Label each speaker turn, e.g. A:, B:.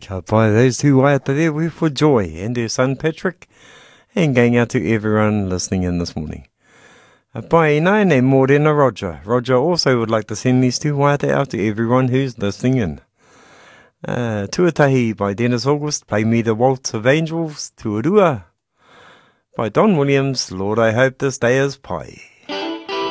A: Ka pai those two waiata there with for Joy and her son Patrick, and going out to everyone listening in this morning. Pai nai ne Morena Roger. Roger also would like to send these two waiata out to everyone who's listening in. Tuatahi by Dennis August, Play Me the Waltz of Angels, Tuarua. By Don Williams, Lord I Hope This Day Is Pai.